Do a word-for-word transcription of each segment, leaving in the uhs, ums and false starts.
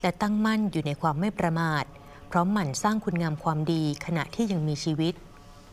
และตั้งมั่นอยู่ในความไม่ประมาทพร้อมหมั่นสร้างคุณงามความดีขณะที่ยังมีชีวิต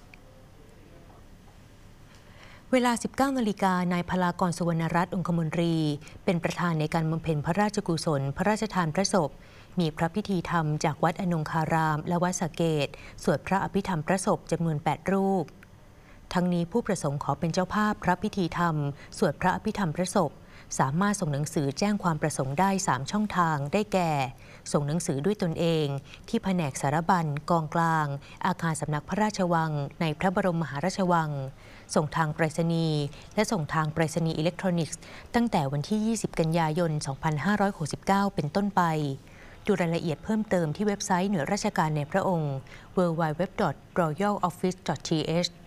เวลา สิบเก้า นาฬิกานายพลากร สุวรรณรัตน์ องคมนตรีเป็นประธานในการบำเพ็ญพระราชกุศลพระราชทานพระศพมีพระพิธีธรรมจากวัดอนงคารามและวัดสะเกษสวดพระอภิธรรมพระศพจำนวน แปด รูปทั้งนี้ผู้ประสงค์ขอเป็นเจ้าภาพพระพิธีธรรมสวดพระอภิธรรมพระศพสามารถส่งหนังสือแจ้งความประสงค์ได้ สาม ช่องทางได้แก่ ส่งหนังสือด้วยตนเองที่แผนกสารบัญกองกลางอาคารสำนักพระราชวังในพระบรมมหาราชวังส่งทางไปรษณีย์และส่งทางไปรษณีย์อิเล็กทรอนิกส์ตั้งแต่วันที่ ยี่สิบ กันยายน สองพันห้าร้อยหกสิบเก้า เป็นต้นไปดูรายละเอียดเพิ่มเติมที่เว็บไซต์หน่วยราชการในพระองค์ ดับเบิลยู ดับเบิลยู ดับเบิลยู ดอท รอยัล ออฟฟิศ ดอท ที เอช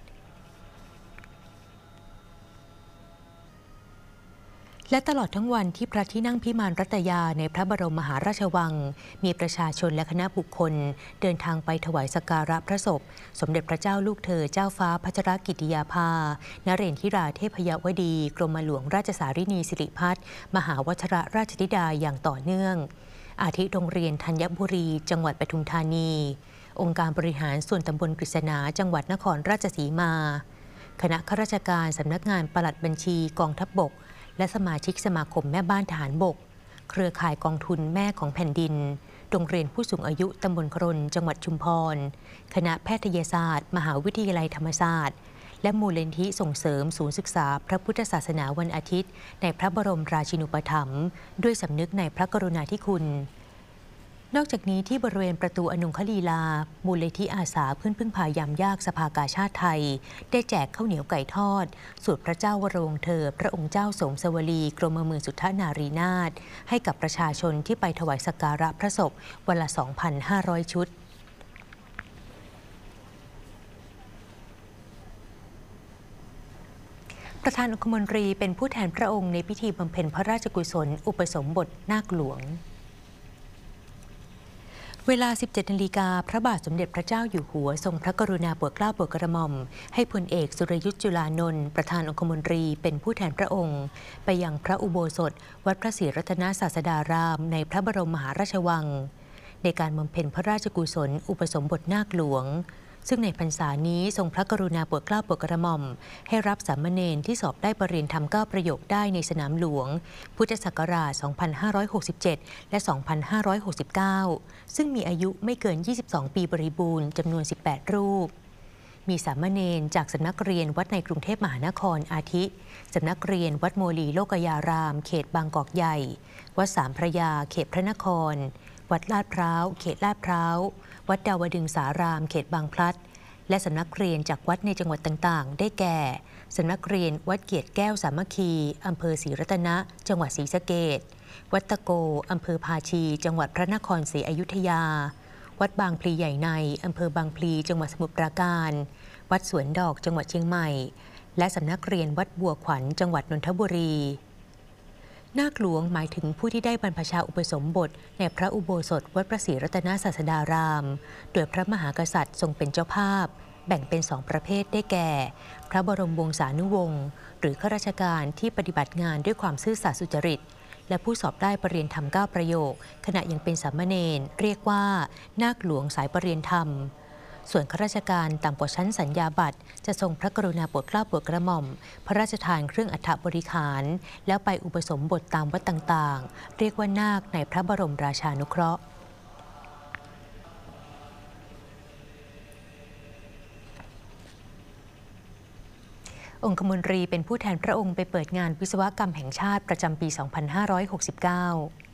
และตลอดทั้งวันที่พระที่นั่งพิมานรัตยาในพระบรมมหาราชวังมีประชาชนและคณะบุคคลเดินทางไปถวายสักการะพระศพสมเด็จพระเจ้าลูกเธอเจ้าฟ้าพัชรกิติยาภานเรศธิราเทพยวดีกรมหลวงราชสารินีสิริพัฒน์มหาวชิรราชธิดาอย่างต่อเนื่องอาทิโรงเรียนธัญบุรีจังหวัดปทุมธานีองค์การบริหารส่วนตำบลกฤษณาจังหวัดนครราชสีมาคณะข้าราชการสำนักงานปลัดบัญชีกองทัพบกและสมาชิกสมาคมแม่บ้านทหารบกเครือข่ายกองทุนแม่ของแผ่นดินโรงเรียนผู้สูงอายุตำบลครนจังหวัดชุมพรคณะแพทยศาสตร์มหาวิทยาลัยธรรมศาสตร์และมูลนิธิส่งเสริมศูนย์ศึกษาพระพุทธศาสนาวันอาทิตย์ในพระบรมราชินูปถัมภ์ด้วยสำนึกในพระกรุณาธิคุณนอกจากนี้ที่บริเวณประตูอนงคลีลามูลนิธิอาสาเพื่อนพึ่งพายามยากสภากาชาติไทยได้แจกข้าวเหนียวไก่ทอดสูตรพระเจ้าวรวงศ์เธอพระองค์เจ้าสมสวลีกรมหมื่นสุทธนารีนาถให้กับประชาชนที่ไปถวายสักการะพระศพวันละ สองพันห้าร้อย ชุดประธานองคมนตรีเป็นผู้แทนพระองค์ในพิธีบำเพ็ญพระราชกุศลอุปสมบทนาคหลวงเวลา สิบเจ็ด นาฬิกาพระบาทสมเด็จพระเจ้าอยู่หัวทรงพระกรุณาโปรดเกล้าโปรดกระหม่อมให้พลเอกสุรยุทธจุลานนท์ประธานองคมนตรีเป็นผู้แทนพระองค์ไปยังพระอุโบสถวัดพระศรีรัตนศาสดารามในพระบรมมหาราชวังในการบำเพ็ญพระราชกุศลอุปสมบทนาคหลวงซึ่งในพรรษานี้ทรงพระกรุณาโปรดเกล้าโปรดกระหม่อมให้รับสามเณรที่สอบได้ประเรียนธรรมเก้าประโยคได้ในสนามหลวงพุทธศักราช สองพันห้าร้อยหกสิบเจ็ด และ สองพันห้าร้อยหกสิบเก้า ซึ่งมีอายุไม่เกิน ยี่สิบสอง ปีบริบูรณ์จำนวน สิบแปด รูปมีสามเณรจากสำนักเรียนวัดในกรุงเทพมหานครอาทิสำนักเรียนวัดโมลีโลกยารามเขตบางกอกใหญ่วัดสามพระยาเขตพระนครวัดลาดพร้าวเขตลาดพร้าววัดดาวดึงสารามเขตบางพลัดและสำนักเรียนจากวัดในจังหวัดต่างๆได้แก่สำนักเรียนวัดเกียรติแก้วสามัคคีอำเภอศรีรัตนะจังหวัดศรีสะเกษวัดตะโกอำเภอภาชีจังหวัดพระนครศรีอยุธยาวัดบางพลีใหญ่ในอำเภอบางพลีจังหวัดสมุทรปราการวัดสวนดอกจังหวัดเชียงใหม่และสำนักเรียนวัดบัวขวัญจังหวัดนนทบุรีนาคหลวงหมายถึงผู้ที่ได้บรรพชาอุปสมบทในพระอุโบสถวัดพระศรีรัตนศาสดารามโดยพระมหากษัตริย์ทรงเป็นเจ้าภาพแบ่งเป็นสองประเภทได้แก่พระบรมวงศานุวงศ์หรือข้าราชการที่ปฏิบัติงานด้วยความซื่อสัตย์สุจริตและผู้สอบได้ประเรียนธรรมเก้าประโยคขณะยังเป็นสามเณรเรียกว่านาคหลวงสายประเรียนธรรมส่วนข้าราชการต่ำกว่าชั้นสัญญาบัตรจะทรงพระกรุณาโปรดเกล้าโปรดกระหม่อมพระราชทานเครื่องอัฐบริขารแล้วไปอุปสมบทตามวัดต่างๆเรียกว่านาคในพระบรมราชานุเคราะห์องคมนตรีเป็นผู้แทนพระองค์ไปเปิดงานวิศวกรรมแห่งชาติประจำปี สองพันห้าร้อยหกสิบเก้า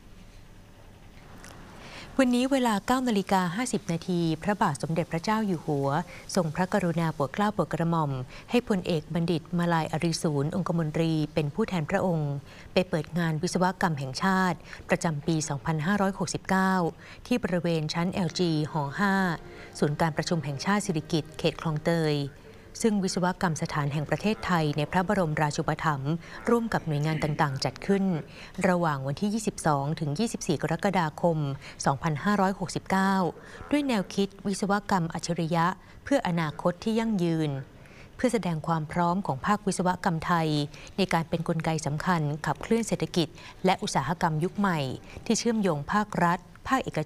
วันนี้เวลา เก้า นาฬิกา ห้าสิบ นาทีพระบาทสมเด็จพระเจ้าอยู่หัวทรงพระกรุณาโปรดเกล้าโปรดกระหม่อมให้พลเอกบัณฑิตมาลายอริสูรองคมนตรีเป็นผู้แทนพระองค์ไปเปิดงานวิศวกรรมแห่งชาติประจำปี สองพันห้าร้อยหกสิบเก้า ที่บริเวณชั้น แอล จี หอ ห้า ศูนย์การประชุมแห่งชาติสิริกิติ์เขตคลองเตยซึ่งวิศวกรรมสถานแห่งประเทศไทยในพระบรมราชูปถัมภ์ร่วมกับหน่วยงานต่างๆจัดขึ้นระหว่างวันที่ ยี่สิบสอง ถึง ยี่สิบสี่ กรกฎาคม สองพันห้าร้อยหกสิบเก้า ด้วยแนวคิดวิศวกรรมอัจฉริยะเพื่ออนาคตที่ยั่งยืนเพื่อแสดงความพร้อมของภาควิศวกรรมไทยในการเป็นกลไกสำคัญขับเคลื่อนเศรษฐกิจและอุตสาหกรรมยุคใหม่ที่เชื่อมโยงภาครัฐภาคเอก